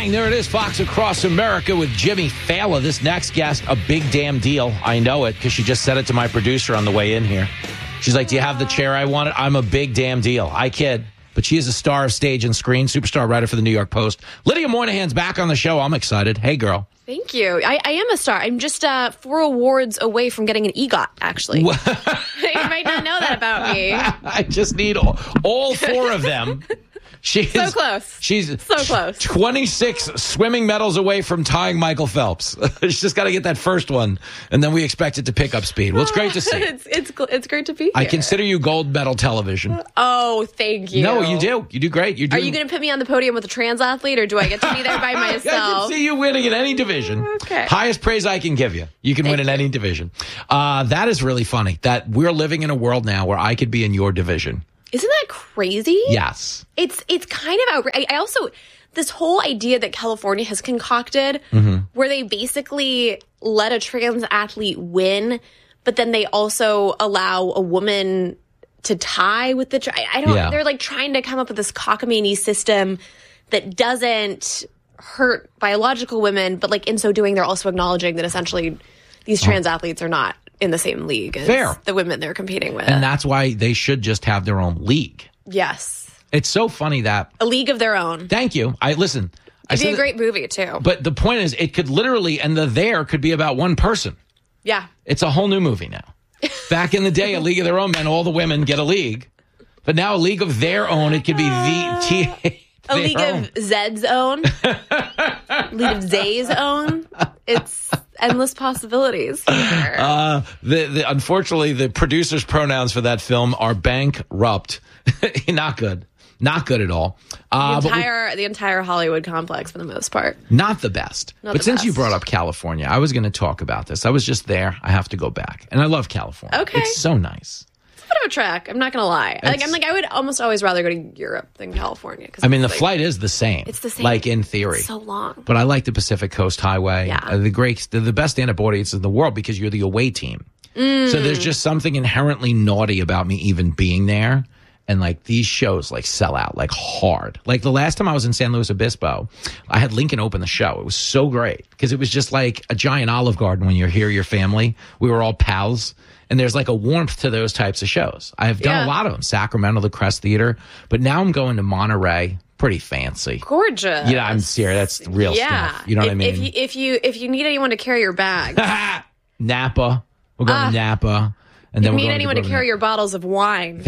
morning. There it is, Fox Across America with Jimmy Fallon. This next guest, a big damn deal. I know it because she just said it to my producer on the way in here. She's like, do you have the chair I wanted? I'm a big damn deal. I kid. But she is a star of stage and screen, superstar writer for the New York Post. Lydia Moynihan's back on the show. I'm excited. Hey, girl. Thank you. I am a star. I'm just 4 awards away from getting an EGOT, actually. You might not know that about me. I just need all 4 of them. She's so close. She's so close. 26 swimming medals away from tying Michael Phelps. She's just got to get that first one, and then we expect it to pick up speed. Well, it's great to see. It's great to be here. I consider you gold medal television. Oh, thank you. No, you do. You do great. Are you going to put me on the podium with a trans athlete, or do I get to be there by myself? I can see you winning in any division. Okay. Highest praise I can give you. You can win in any division. That is really funny that we're living in a world now where I could be in your division. Isn't that crazy? Yes. It's kind of outrageous. I also, this whole idea that California has concocted, where they basically let a trans athlete win, but then they also allow a woman to tie with the, they're like trying to come up with this cockamamie system that doesn't hurt biological women, but like in so doing, they're also acknowledging that essentially these trans athletes are not in the same league as the women they're competing with. And that's why they should just have their own league. Yes. It's so funny that... A league of their own. Thank you. It'd be a great movie, too. But the point is, it could literally, and the there could be about one person. Yeah. It's a whole new movie now. Back in the day, a league of their own meant all the women get a league. But now a league of their own, it could be a league of Zed's own. A league of Zay's own. It's... endless possibilities here. Unfortunately, the producer's pronouns for that film are bankrupt. Not good. Not good at all. The entire Hollywood complex, for the most part. Not the best. But since you brought up California, I was going to talk about this. I was just there. I have to go back. And I love California. Okay. It's so nice. Bit of a trek. I'm not going to lie. I would almost always rather go to Europe than California. The flight is the same. It's the same. Like in theory. It's so long. But I like the Pacific Coast Highway. Yeah. The best stand-up audience in the world because you're the away team. So there's just something inherently naughty about me even being there. And like these shows like sell out like hard. Like the last time I was in San Luis Obispo, I had Lincoln open the show. It was so great because it was just like a giant Olive Garden when you're here, your family. We were all pals. And there's like a warmth to those types of shows. I have done a lot of them. Sacramento, the Crest Theater. But now I'm going to Monterey. Pretty fancy. Gorgeous. Yeah, I'm serious. That's real stuff. You know what I mean? If you need anyone to carry your bags. Napa. We'll go to Napa. And then you need anyone to carry your bottles of wine.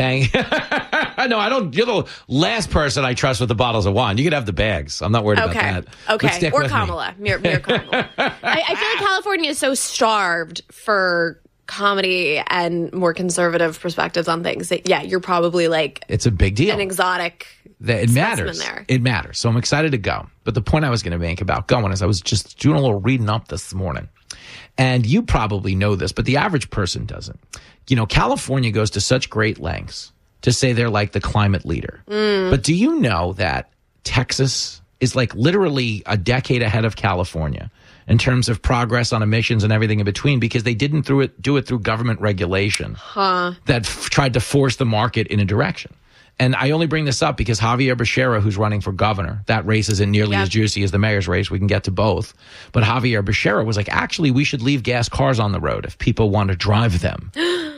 No, I don't. You're the last person I trust with the bottles of wine. You could have the bags. I'm not worried about that. Okay. Or Kamala. Mere Kamala. I feel like California is so starved for comedy and more conservative perspectives on things that, you're probably like... It's a big deal. An exotic it matters. There. It matters. So I'm excited to go. But the point I was going to make about going is I was just doing a little reading up this morning. And you probably know this, but the average person doesn't. You know, California goes to such great lengths to say they're like the climate leader. But do you know that Texas is like literally a decade ahead of California in terms of progress on emissions and everything in between because they didn't do it through government regulation that tried to force the market in a direction. And I only bring this up because Javier Becerra, who's running for governor, that race isn't nearly as juicy as the mayor's race. We can get to both. But Javier Becerra was like, actually, we should leave gas cars on the road if people want to drive them.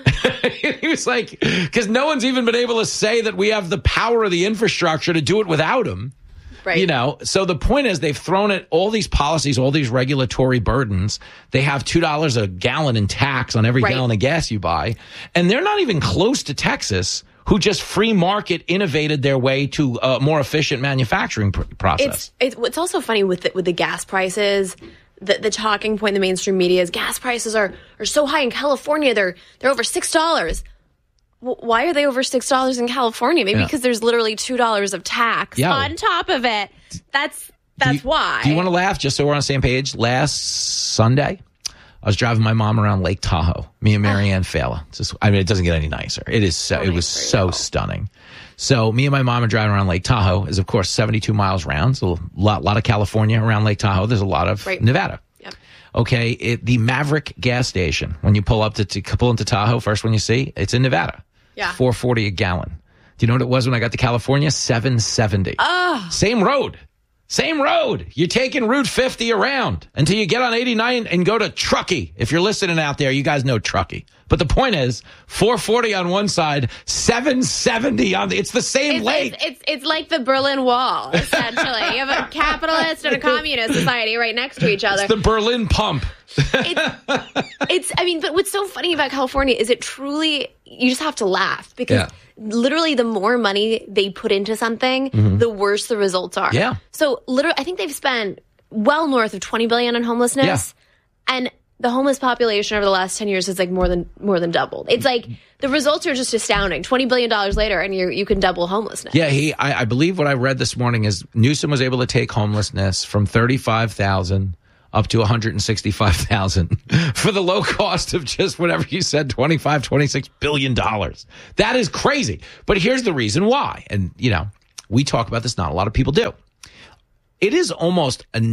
He was like, because no one's even been able to say that we have the power of the infrastructure to do it without them. Right. You know, so the point is they've thrown at all these policies, all these regulatory burdens. They have $2 a gallon in tax on every gallon of gas you buy. And they're not even close to Texas, who just free market innovated their way to a more efficient manufacturing process. It's also funny with the gas prices. The talking point in the mainstream media is gas prices are so high in California. They're over $6. Well, why are they over $6 in California? Maybe because there's literally $2 of tax on top of it. That's why. Do you want to laugh just so we're on the same page? Last Sunday, I was driving my mom around Lake Tahoe. Me and Marianne Fela. It doesn't get any nicer. It was so stunning. So me and my mom are driving around Lake Tahoe. Is of course 72 miles round. So a lot of California around Lake Tahoe. There's a lot of Nevada. Yep. Okay, the Maverick gas station. When you pull up to pull into Tahoe, first one you see, it's in Nevada. Yeah. $4.40 a gallon. Do you know what it was when I got to California? $7.70. Oh. Same road. Same road. You're taking Route 50 around until you get on 89 and go to Truckee. If you're listening out there, you guys know Truckee. But the point is, 440 on one side, 770 on the. It's the same lake. It's like the Berlin Wall, essentially. You have a capitalist and a communist society right next to each other. It's the Berlin Pump. I mean, but what's so funny about California is it truly, you just have to laugh because literally the more money they put into something, the worse the results are. Yeah. So literally, I think they've spent well north of $20 billion on homelessness, and the homeless population over the last 10 years has like more than doubled. It's like the results are just astounding. $20 billion later, and you can double homelessness. Yeah, I believe what I read this morning is Newsom was able to take homelessness from 35,000 up to 165,000 for the low cost of just whatever you said, $26 billion. That is crazy. But here's the reason why. And, we talk about this. Not a lot of people do. It is almost a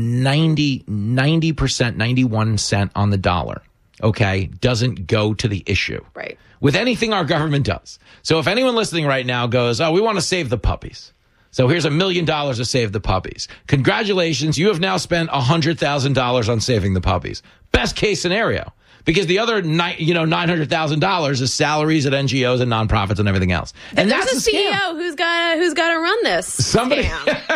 90%, 91 cent on the dollar. Okay. Doesn't go to the issue. Right. With anything our government does. So if anyone listening right now goes, oh, we want to save the puppies. So here's $1 million to save the puppies. Congratulations. You have now spent $100,000 on saving the puppies. Best case scenario. Because the other, $900,000 is salaries at NGOs and nonprofits and everything else. And there's that's a CEO who's got to run this. Somebody,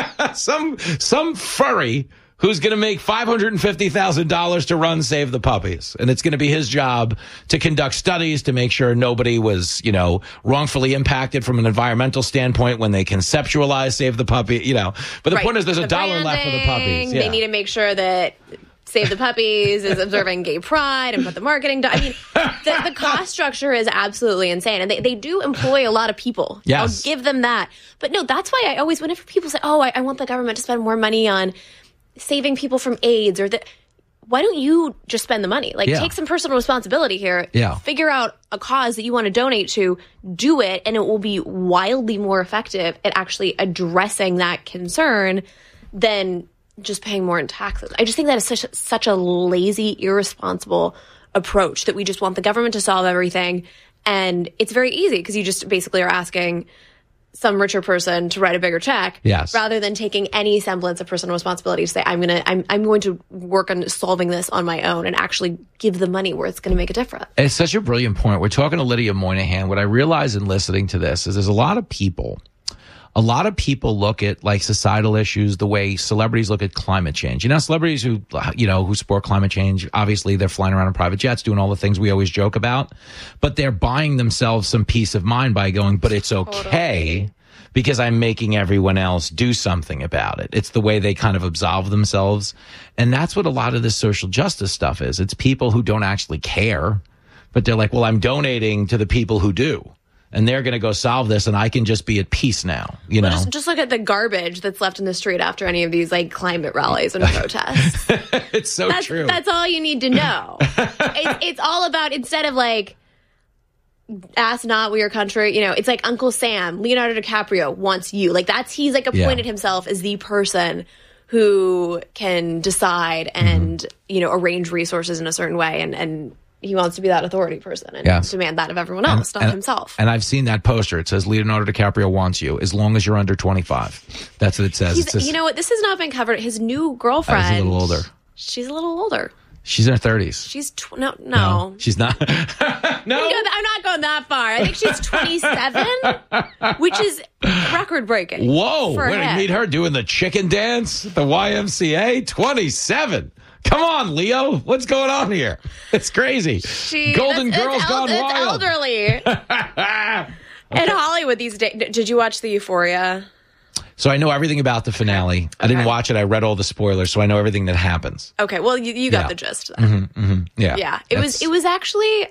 some furry who's going to make $550,000 to run Save the Puppies. And it's going to be his job to conduct studies to make sure nobody was, wrongfully impacted from an environmental standpoint when they conceptualize Save the Puppy, But the point is there's $1 left for the puppies. Yeah. They need to make sure that Save the Puppies is observing gay pride and put the marketing down. I mean, the cost structure is absolutely insane. And they do employ a lot of people. Yes. I'll give them that. But no, that's why I always, whenever people say, oh, I want the government to spend more money on saving people from AIDS why don't you just spend the money? Take some personal responsibility here. Yeah. Figure out a cause that you want to donate to, do it, and it will be wildly more effective at actually addressing that concern than just paying more in taxes. I just think that is such a lazy, irresponsible approach that we just want the government to solve everything. And it's very easy because you just basically are asking some richer person to write a bigger check, rather than taking any semblance of personal responsibility to say, I'm going to work on solving this on my own and actually give the money where it's going to make a difference. It's such a brilliant point. We're talking to Lydia Moynihan. What I realize in listening to this is there's a lot of people look at like societal issues the way celebrities look at climate change. Celebrities who support climate change, obviously they're flying around in private jets, doing all the things we always joke about, but they're buying themselves some peace of mind by going, but it's okay because I'm making everyone else do something about it. It's the way they kind of absolve themselves. And that's what a lot of this social justice stuff is. It's people who don't actually care, but they're like, well, I'm donating to the people who do. And they're going to go solve this, and I can just be at peace now, Just look at the garbage that's left in the street after any of these, climate rallies and protests. It's true. That's all you need to know. It's all about, instead of, ask not we are country, it's like Uncle Sam, Leonardo DiCaprio wants you. He's appointed himself as the person who can decide and, arrange resources in a certain way, and he wants to be that authority person and demand that of everyone else, not himself. And I've seen that poster. It says Leonardo DiCaprio wants you as long as you're under 25. That's what it says. You know what? This has not been covered. His new girlfriend. She's a little older. She's a little older. She's in her 30s. She's no. She's not. No. I'm not going that far. I think she's 27, which is record breaking. Whoa! Where did you meet her doing the chicken dance at the YMCA? 27. Come on, Leo. What's going on here? It's crazy. Golden Girls gone wild. It's elderly. In Hollywood these days. Did you watch the Euphoria? So I know everything about the finale. Okay. I didn't watch it. I read all the spoilers, so I know everything that happens. Okay. Well, you got the gist then. Yeah. Yeah. It was actually,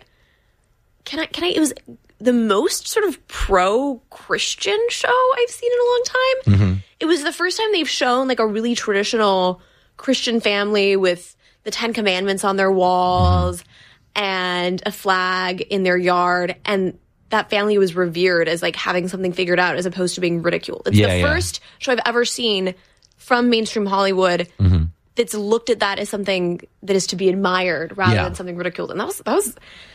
it was the most sort of pro-Christian show I've seen in a long time. It was the first time they've shown a really traditional Christian family with the 10 Commandments on their walls and a flag in their yard, and that family was revered as having something figured out as opposed to being ridiculed. It's the first show I've ever seen from mainstream Hollywood that's looked at that as something that is to be admired rather than something ridiculed. And that was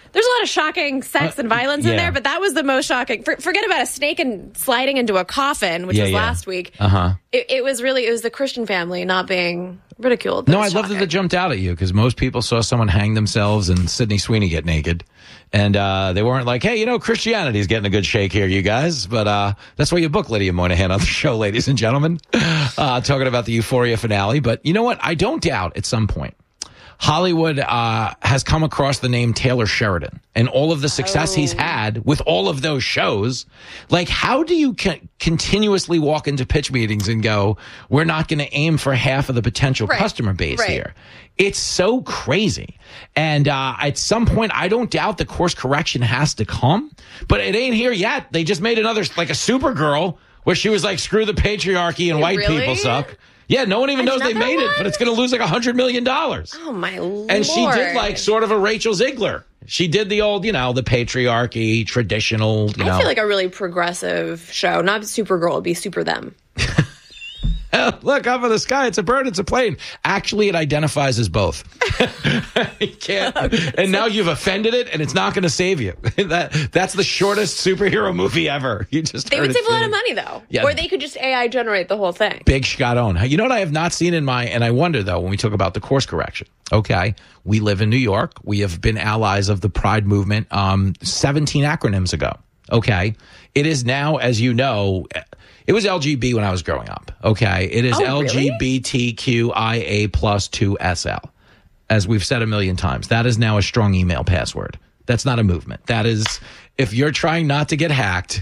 There's a lot of shocking sex and violence in yeah. there, but that was the most shocking. Forget about a snake and sliding into a coffin, which was last week. It was the Christian family not being ridiculed. No, I love that it jumped out at you because most people saw someone hang themselves and Sydney Sweeney get naked. And they weren't like, hey, Christianity's getting a good shake here, you guys. But that's why you book Lydia Moynihan on the show, ladies and gentlemen, talking about the Euphoria finale. But you know what? I don't doubt at some point Hollywood has come across the name Taylor Sheridan and all of the success he's had with all of those shows. Like, how do you continuously walk into pitch meetings and go, we're not going to aim for half of the potential customer base here? It's so crazy. And at some point, I don't doubt the course correction has to come, but it ain't here yet. They just made another, like a Supergirl, where she was like, screw the patriarchy and white people suck. Yeah, no one even knows they made it, but it's going to lose like $100 million. Oh, my Lord. And she did like sort of a Rachel Ziegler. She did the old, the patriarchy, traditional, I feel like a really progressive show. Not Supergirl, it'd be Super Them. Look up in the sky. It's a bird. It's a plane. Actually, it identifies as both. You can't. And now you've offended it, and it's not going to save you. That's the shortest superhero movie ever. They would save a lot of money, though. Yeah. Or they could just AI generate the whole thing. Big shot on. You know what I have not seen and I wonder, though, when we talk about the course correction. Okay. We live in New York. We have been allies of the Pride movement 17 acronyms ago. Okay. It is now, as you know, it was LGB when I was growing up. Okay. It is LGBTQIA plus 2SL. As we've said a million times, that is now a strong email password. That's not a movement. That is, if you're trying not to get hacked,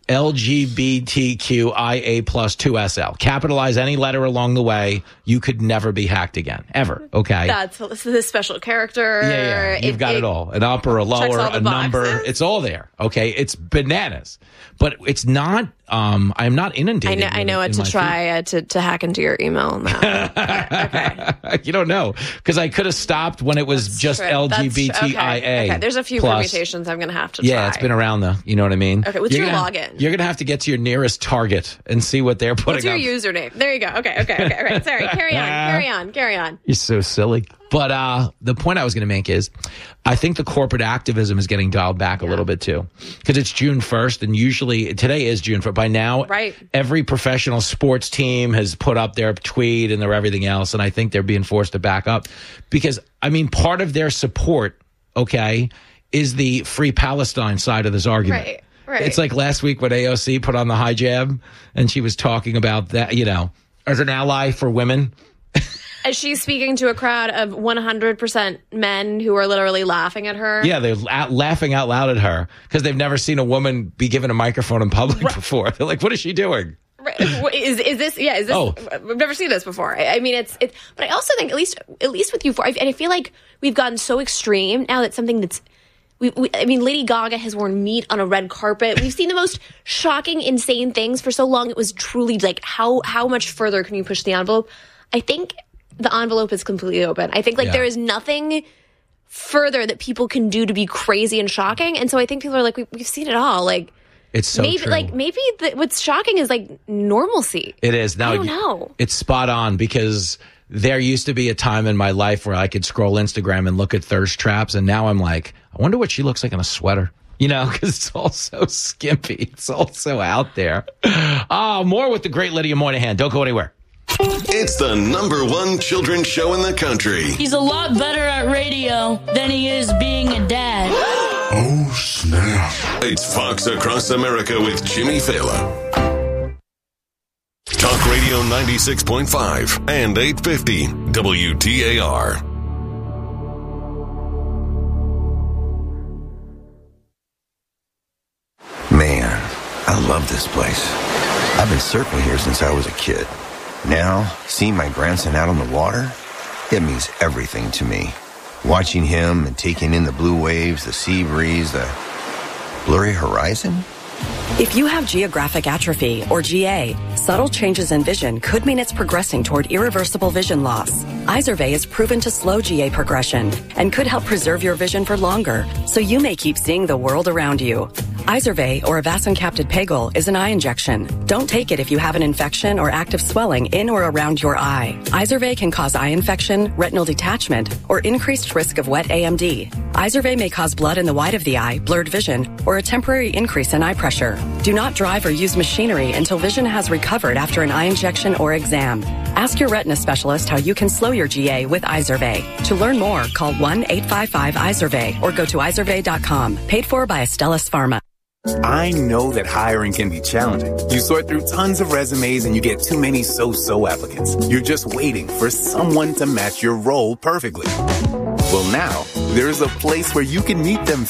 LGBTQIA plus 2SL. Capitalize any letter along the way. You could never be hacked again. Ever. Okay. That's the special character. Yeah. You've got it all. An up or a lower, a number. It's all there. Okay. It's bananas. But it's not, I'm not inundated. I know what to try to hack into your email now. Okay. You don't know. Because I could have stopped when it was just LGBTIA. Okay. There's a few permutations I'm going to have to try. Yeah, it's been around though. You know what I mean? Okay. What's your login? You're going to have to get to your nearest Target and see what they're putting up. What's your username? There you go. Okay. Right. Sorry. Carry on. You're so silly. But the point I was going to make is I think the corporate activism is getting dialed back a little bit too. Because it's June 1st, and usually today is June 1st. By now, every professional sports team has put up their tweet and their everything else, and I think they're being forced to back up. Because, I mean, part of their support, is the Free Palestine side of this argument. Right. It's like last week when AOC put on the hijab, and she was talking about that, as an ally for women. As she's speaking to a crowd of 100% men who are literally laughing at her. Yeah, they're laughing out loud at her because they've never seen a woman be given a microphone in public before. They're like, what is she doing? Right. Is this? Oh. I've never seen this before. I mean, it's. But I also think at least with Euphoria, and I feel like we've gotten so extreme now that something that's. I mean, Lady Gaga has worn meat on a red carpet. We've seen the most shocking, insane things for so long. It was truly like, how much further can you push the envelope? I think the envelope is completely open. I think there is nothing further that people can do to be crazy and shocking. And so I think people are like, we've seen it all. Like, it's so maybe, true. Maybe what's shocking is like normalcy. It is. Now, I don't know. It's spot on because there used to be a time in my life where I could scroll Instagram and look at thirst traps. And now I'm like, I wonder what she looks like in a sweater. Because it's all so skimpy. It's all so out there. More with the great Lydia Moynihan. Don't go anywhere. It's the #1 children's show in the country. He's a lot better at radio than he is being a dad. Oh, snap. It's Fox Across America with Jimmy Fallon. Talk Radio 96.5 and 850 WTAR. Man, I love this place. I've been surfing here since I was a kid. Now, seeing my grandson out on the water, it means everything to me. Watching him and taking in the blue waves, the sea breeze, the blurry horizon. If you have geographic atrophy, or GA, subtle changes in vision could mean it's progressing toward irreversible vision loss. Izervay is proven to slow GA progression and could help preserve your vision for longer, so you may keep seeing the world around you. Izervay, or avacincaptad pegol, is an eye injection. Don't take it if you have an infection or active swelling in or around your eye. Izervay can cause eye infection, retinal detachment, or increased risk of wet AMD. Izervay may cause blood in the white of the eye, blurred vision, or a temporary increase in eye pressure. Do not drive or use machinery until vision has recovered after an eye injection or exam. Ask your retina specialist how you can slow your GA with Izervay. To learn more, call 1-855-IZERVAY or go to izervay.com. Paid for by Astellas Pharma. I know that hiring can be challenging. You sort through tons of resumes and you get too many so-so applicants. You're just waiting for someone to match your role perfectly. Well, now, there's a place where you can meet them